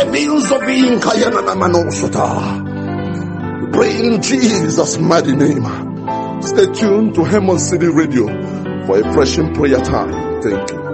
Pray in Jesus' mighty name. Stay tuned to Hemon City Radio for a pressing prayer time. Thank you.